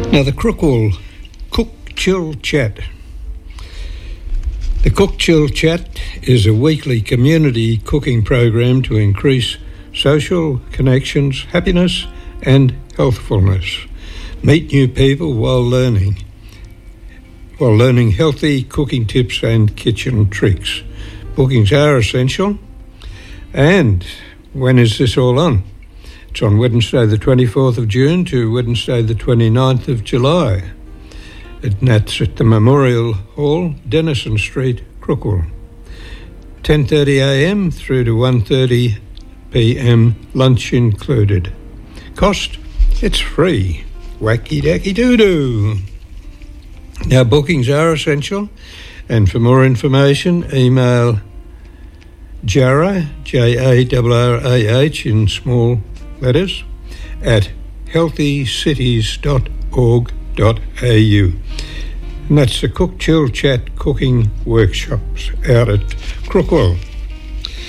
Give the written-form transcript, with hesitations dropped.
Now, the Crookwell Cook Chill Chat. The Cook Chill Chat is a weekly community cooking program to increase social connections, happiness and healthfulness. Meet new people while learning healthy cooking tips and kitchen tricks. Bookings are essential. And when is this all on? It's on Wednesday the 24th of June to Wednesday the 29th of July. And that's at the Memorial Hall, Denison Street, Crookwell. 10:30am through to 1:30pm, lunch included. Cost? It's free. Wacky dacky doo-doo. Now, bookings are essential, and for more information, email Jarrah, Jarrah in small letters, at healthycities.org.au. And that's the Cook Chill Chat cooking workshops out at Crookwell.